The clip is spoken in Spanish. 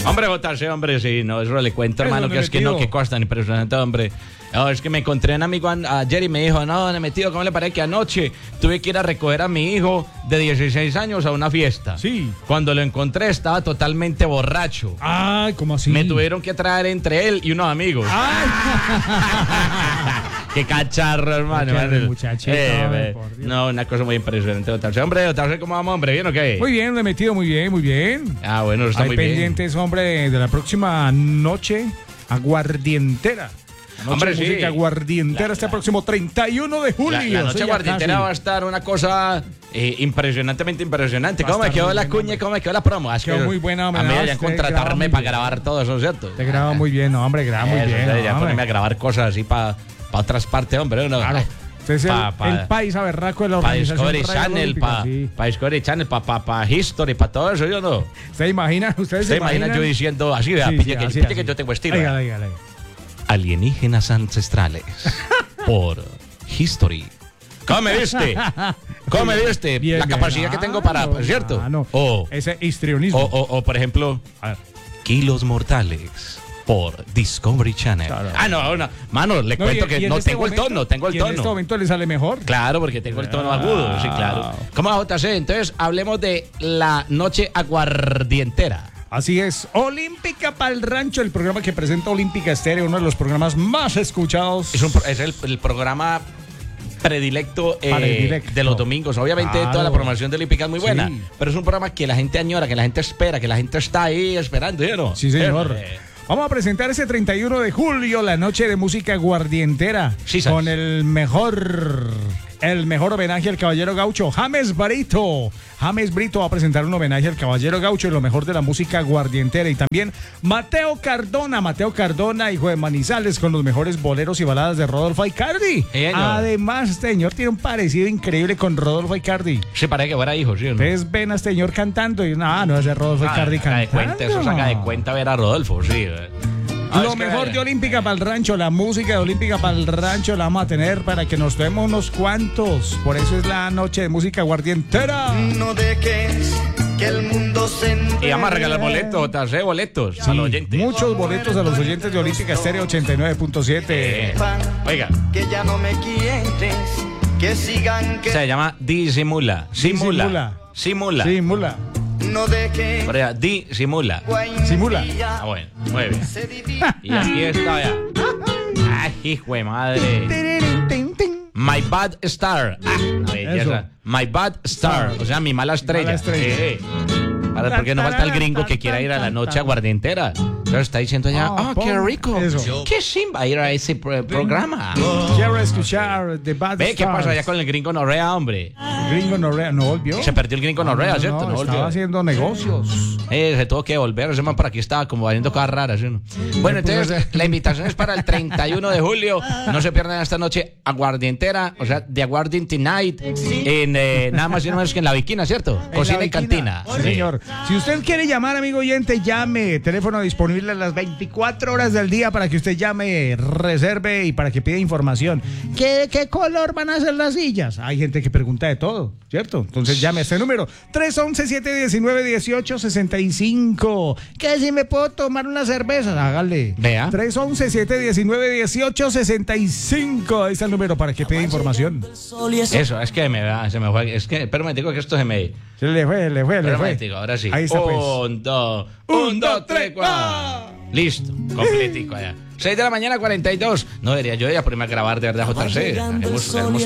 Hombre, JC, hombre, sí, no, eso le cuento, hermano, que es que no, que cosa tan impresionante, hombre. No, es que me encontré un amigo ayer y me dijo, no, metido, ¿cómo le parece que anoche tuve que ir a recoger a mi hijo de 16 años a una fiesta? Sí. Cuando lo encontré estaba totalmente borracho. Ay, ¿cómo así? Me tuvieron que traer entre él y unos amigos. Ay. Qué cacharro, hermano. Muchachito, No, una cosa muy impresionante. Hombre, ¿cómo vamos, hombre? ¿Bien o qué? Muy bien, le he metido muy bien, muy bien. Ah, bueno, está Hay muy bien. pendientes, hombre, de la próxima noche aguardientera. Hombre, de música aguardientera este próximo 31 de julio. La noche aguardientera va a estar una cosa impresionantemente impresionante. ¿Cómo me quedó la cuña? ¿Cómo me quedó la promo? Quedó muy buena, hombre. A mí deberían contratarme para grabar todo eso, ¿cierto? Te graba muy bien, hombre, graba muy bien. Deberían ponerme a grabar cosas así para otras partes, hombre. Claro. Usted es el país aberraco de la organización. Para Discovery Channel, para Discovery Channel, para History, para todo eso, yo no. ¿Ustedes se imagina yo diciendo así, vea, Sí, pille así. que yo tengo estilo. Dígale. Alienígenas ancestrales por History. ¿Cómo me viste? ¿Cómo me viste? Bien, la capacidad que tengo para, ¿cierto? Ese histrionismo. O por ejemplo, Kilos Mortales por Discovery Channel. Claro. No, mano, le cuento que no tengo el tono, tengo el tono. En este momento le sale mejor. Claro, porque tengo el tono agudo, sí, claro. ¿Cómo va, JC? Entonces, hablemos de la noche aguardientera. Así es, Olímpica Pa'l Rancho, el programa que presenta Olímpica Estéreo, uno de los programas más escuchados. Es el programa predilecto de los domingos. Obviamente toda la programación de Olímpica es muy buena, pero es un programa que la gente añora, que la gente espera, que la gente está ahí esperando, ¿no? Sí, señor. Vamos a presentar ese 31 de julio la noche de música aguardientera. Sí, con el mejor homenaje al Caballero Gaucho, James Brito. James Brito va a presentar un homenaje al Caballero Gaucho y lo mejor de la música aguardientera. Y también Mateo Cardona, hijo de Manizales, con los mejores boleros y baladas de Rodolfo Aicardi. Además, este señor tiene un parecido increíble con Rodolfo Aicardi. Se parece que fuera hijo, ¿sí o no? Ustedes ven a este señor cantando y no es de Rodolfo Aicardi cantando. Eso saca de cuenta ver a Rodolfo, sí. Lo mejor de Olímpica Pa'l Rancho, la música de Olímpica Pa'l Rancho la vamos a tener para que nos tomemos unos cuantos. Por eso es la noche de música aguardientera. No dejes que el mundo se entere. Y vamos a regalar boletos a los oyentes. Muchos boletos a los oyentes de Olímpica Estéreo 89.7. Oiga. Que ya no me quientes, que sigan que... Se llama Disimula. Simula. No dejes... Disimula. Simula. Ah, bueno, muy bien. Y aquí está ya. Ay, hijo de madre. My Bad Star. Una belleza. My Bad Star. O sea, mi mala estrella. Porque no falta el gringo que quiera ir a la noche aguardientera. Entonces está diciendo allá, qué rico. Eso. Qué chimba ir a ese programa. Quiero escuchar The Bad Ve, ¿qué Stars. pasa allá con el gringo Norrea, hombre? El gringo Norrea no volvió. Se perdió el gringo Norrea, ¿cierto? No volvió. Estaba haciendo negocios. Se tuvo que volver, ese man por aquí estaba como haciendo cosas raras, ¿sí? Bueno, entonces la invitación es para el 31 de julio. No se pierdan esta noche aguardientera, o sea, The Aguardiente Night, en nada más y nada menos que en La Viquina, ¿cierto? Cocina y cantina. Sí, señor. Si usted quiere llamar, amigo oyente, llame. Teléfono disponible a las 24 horas del día para que usted llame, reserve y para que pida información. ¿Qué color van a ser las sillas? Hay gente que pregunta de todo, ¿cierto? Entonces llame a este número 311-719-1865. ¿Qué si me puedo tomar una cerveza? Hágale. Vea. 311-719-1865. Ahí está el número para que pida información. Eso, es que se me fue. Es que, pero me digo que esto se me... Le fue. Digo, ahora sí. Ahí está, pues. 1, 2, 3, 4. Listo, completico allá. 6 de la mañana, 42. No debería ponerme a grabar de verdad, JC. Hemos